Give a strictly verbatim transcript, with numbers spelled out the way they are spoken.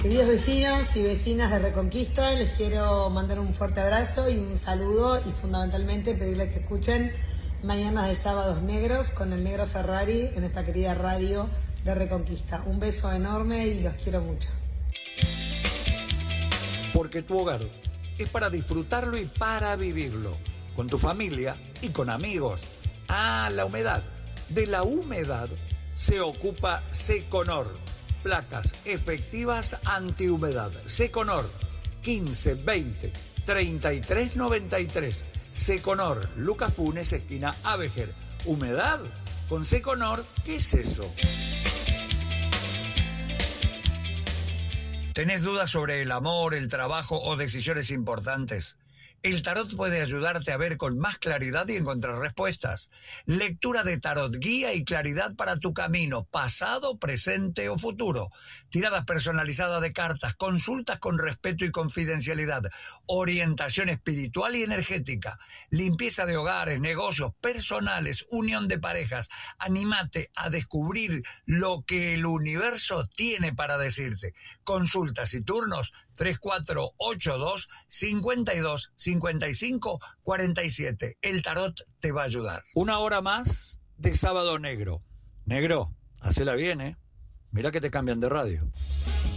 Queridos vecinos y vecinas de Reconquista, les quiero mandar un fuerte abrazo y un saludo y fundamentalmente pedirles que escuchen Mañanas de Sábados Negros con el Negro Ferrari en esta querida radio de Reconquista. Un beso enorme y los quiero mucho. Porque tu hogar es para disfrutarlo y para vivirlo, con tu familia y con amigos. Ah, la humedad. De la humedad se ocupa Seconor. Placas efectivas antihumedad. Seconor quince veinte treinta y tres noventa y tres. Seconor, Lucas Punes, esquina Abejer. ¿Humedad? Con Seconor, ¿qué es eso? ¿Tenés dudas sobre el amor, el trabajo o decisiones importantes? El tarot puede ayudarte a ver con más claridad y encontrar respuestas. Lectura de tarot, guía y claridad para tu camino, pasado, presente o futuro. Tiradas personalizadas de cartas, consultas con respeto y confidencialidad, orientación espiritual y energética, limpieza de hogares, negocios, personales, unión de parejas. Anímate a descubrir lo que el universo tiene para decirte. Consultas y turnos tres cuatro ocho dos, cinco dos, cinco cinco, cuatro siete. El tarot te va a ayudar. Una hora más de Sábado Negro. Negro, hacela bien, ¿eh? Mira que te cambian de radio.